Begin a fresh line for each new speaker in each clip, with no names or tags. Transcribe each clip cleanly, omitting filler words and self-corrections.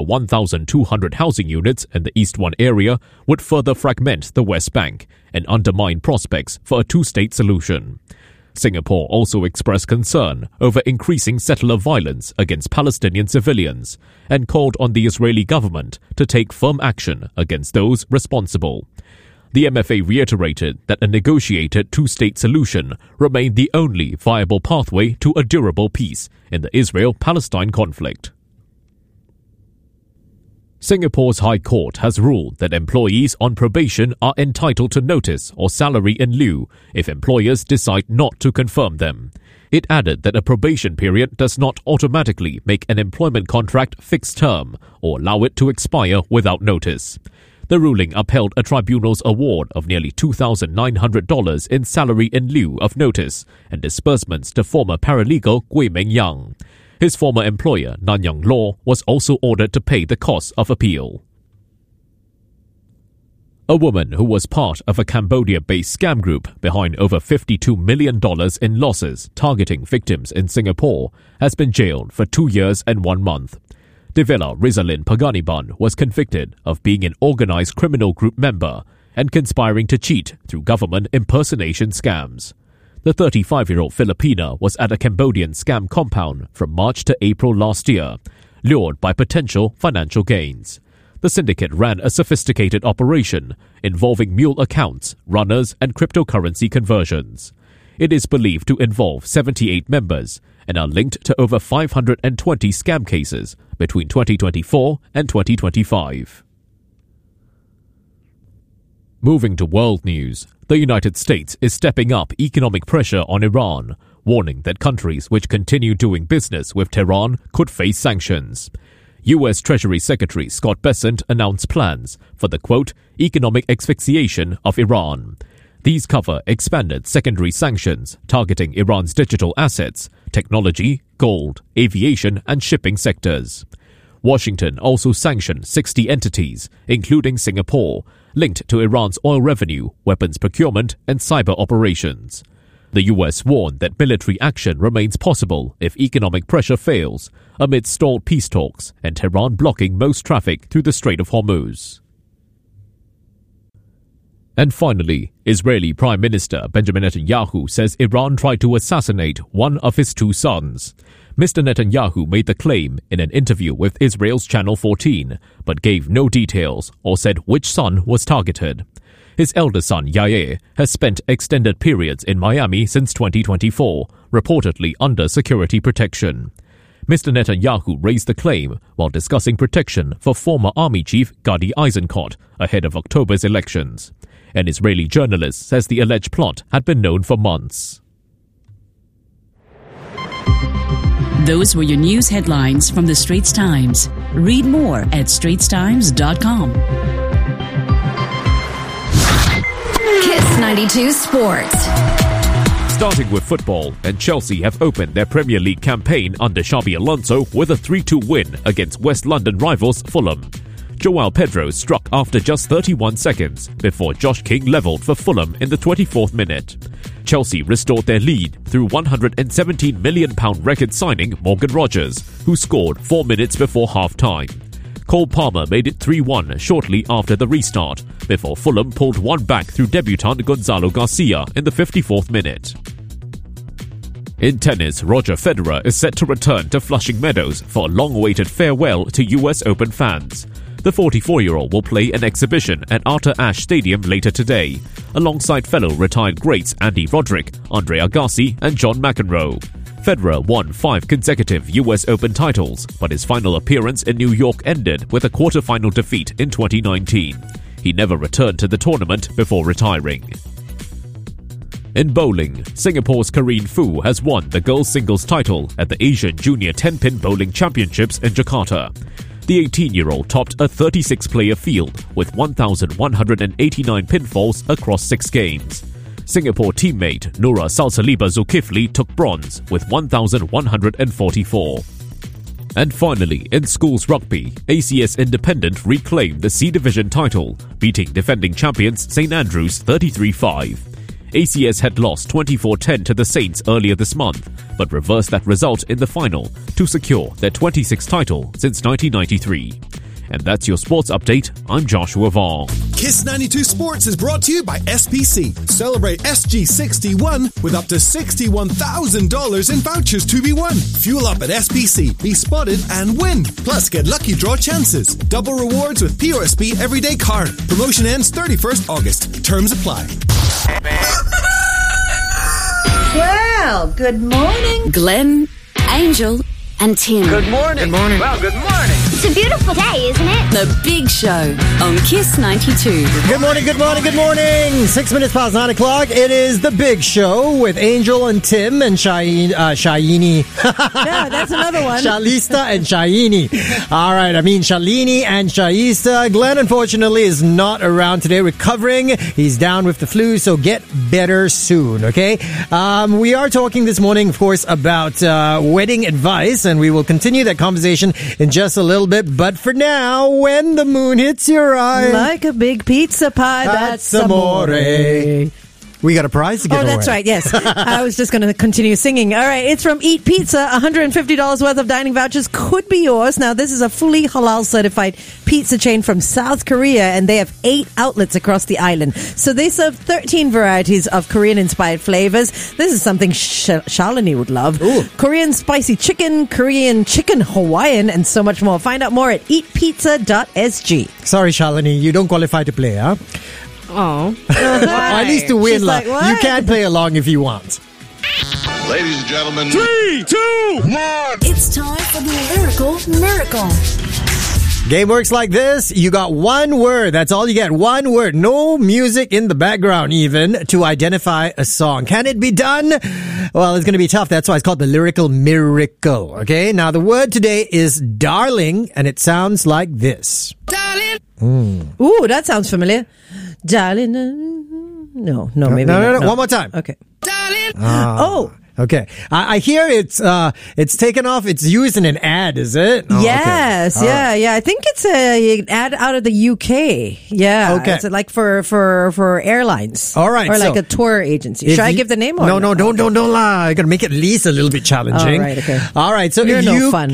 1,200 housing units in the East One area would further fragment the West Bank and undermine prospects for a two-state solution. Singapore also expressed concern over increasing settler violence against Palestinian civilians and called on the Israeli government to take firm action against those responsible. The MFA reiterated that a negotiated two-state solution remained the only viable pathway to a durable peace in the Israel-Palestine conflict. Singapore's High Court has ruled that employees on probation are entitled to notice or salary in lieu if employers decide not to confirm them. It added that a probation period does not automatically make an employment contract fixed term or allow it to expire without notice. The ruling upheld a tribunal's award of nearly $2,900 in salary in lieu of notice and disbursements to former paralegal Gui Meng Yang. His former employer, Nanyang Law, was also ordered to pay the costs of appeal. A woman who was part of a Cambodia-based scam group behind over $52 million in losses targeting victims in Singapore has been jailed for 2 years and 1 month. Devilla Rizalin Paganiban was convicted of being an organized criminal group member and conspiring to cheat through government impersonation scams. The 35-year-old Filipina was at a Cambodian scam compound from March to April last year, lured by potential financial gains. The syndicate ran a sophisticated operation involving mule accounts, runners, and cryptocurrency conversions. It is believed to involve 78 members and are linked to over 520 scam cases between 2024 and 2025. Moving to world news, the United States is stepping up economic pressure on Iran, warning that countries which continue doing business with Tehran could face sanctions. U.S. Treasury Secretary Scott Bessent announced plans for the, quote, economic asphyxiation of Iran. These cover expanded secondary sanctions targeting Iran's digital assets, technology, gold, aviation, and shipping sectors. Washington also sanctioned 60 entities, including Singapore, linked to Iran's oil revenue, weapons procurement, and cyber operations. The U.S. warned that military action remains possible if economic pressure fails, amid stalled peace talks and Tehran blocking most traffic through the Strait of Hormuz. And finally, Israeli Prime Minister Benjamin Netanyahu says Iran tried to assassinate one of his 2 sons. Mr. Netanyahu made the claim in an interview with Israel's Channel 14, but gave no details or said which son was targeted. His elder son, Yair, has spent extended periods in Miami since 2024, reportedly under security protection. Mr. Netanyahu raised the claim while discussing protection for former Army Chief Gadi Eisenkot ahead of October's elections. An Israeli journalist says the alleged plot had been known for months.
Those were your news headlines from the Straits Times. Read more at straitstimes.com.
Kiss 92 Sports.
Starting with football, and Chelsea have opened their Premier League campaign under Xabi Alonso with a 3-2 win against West London rivals Fulham. João Pedro struck after just 31 seconds before Josh King levelled for Fulham in the 24th minute. Chelsea restored their lead through £117 million record signing Morgan Rogers, who scored 4 minutes before half-time. Cole Palmer made it 3-1 shortly after the restart, before Fulham pulled one back through debutant Gonzalo Garcia in the 54th minute. In tennis, Roger Federer is set to return to Flushing Meadows for a long-awaited farewell to US Open fans. The 44-year-old will play an exhibition at Arthur Ashe Stadium later today, alongside fellow retired greats Andy Roddick, Andre Agassi and John McEnroe. Federer won 5 consecutive US Open titles, but his final appearance in New York ended with a quarter-final defeat in 2019. He never returned to the tournament before retiring. In bowling, Singapore's Karine Fu has won the girls' singles title at the Asian Junior 10-pin Bowling Championships in Jakarta. The 18-year-old topped a 36-player field with 1,189 pinfalls across 6 games. Singapore teammate Nura Salsaliba Zulkifli took bronze with 1,144. And finally, in schools rugby, ACS Independent reclaimed the C Division title, beating defending champions St Andrews 33-5. ACS had lost 24-10 to the Saints earlier this month, but reversed that result in the final to secure their 26th title since 1993. And that's your sports update. I'm Joshua Vaughn.
Kiss 92 Sports is brought to you by SPC. Celebrate SG61 with up to $61,000 in vouchers to be won. Fuel up at SPC, be spotted and win. Plus, get lucky draw chances. Double rewards with POSB Everyday Card. Promotion ends 31st August. Terms apply.
Well, good morning.
Glenn, Angel, and Tim.
Good morning.
Good morning.
Well, good morning.
It's a beautiful day, isn't it?
The Big Show on Kiss 92.
Good morning, good morning, good morning. 6 minutes past 9 o'clock. It is The Big Show with Angel and Tim and Shayini.
Yeah, that's another one.
Shalista and Shayini. All right, Shalini and Shaista. Glenn, unfortunately, is not around today, recovering. He's down with the flu, so get better soon, okay? We are talking this morning, of course, about wedding advice, and we will continue that conversation in just a little bit. But for now, when the moon hits your eye,
Like a big pizza pie, that's amore.
We got a prize to give away.
Oh, that's right, yes. I was just going to continue singing. All right, it's from Eat Pizza. $150 worth of dining vouchers could be yours. Now, this is a fully halal certified pizza chain from South Korea, and they have 8 outlets across the island. So they serve 13 varieties of Korean-inspired flavors. This is something Shalini would love.
Ooh.
Korean spicy chicken, Korean chicken Hawaiian, and so much more. Find out more at eatpizza.sg.
Sorry, Shalini, you don't qualify to play, huh?
Oh.
Or at least to win.
She's like, what?
You can play along if you want.
Ladies and gentlemen,
3, 2, 1.
It's time for the Lyrical Miracle.
Game works like this. You got one word. That's all you get. One word. No music in the background even to identify a song. Can it be done? Well, it's going to be tough. That's why it's called the Lyrical Miracle. Okay? Now, the word today is darling, and it sounds like this.
Darling. Ooh, that sounds familiar. Darling. No, maybe
No.
not.
One more time.
Okay. Darling.
Oh. Okay. I hear it's taken off. It's used in an ad, is it? Oh,
yes.
okay.
Yeah. Yeah. I think it's an ad out of the UK. Yeah.
Okay.
It's like for airlines.
All right,
Or like
so
a tour agency.
if
Should I
you-
give the name or
No, don't lie. I gotta make it at least a little bit challenging.
All right, okay.
All right, so
You're
if
no
you
fun.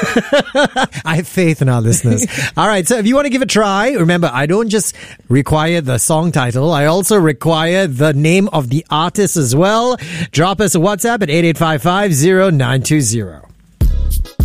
I have faith in our listeners. All right, so if you want to give it a try, remember, I don't just require the song title. I also require the name of the artist as well. Drop us a WhatsApp at 88550920.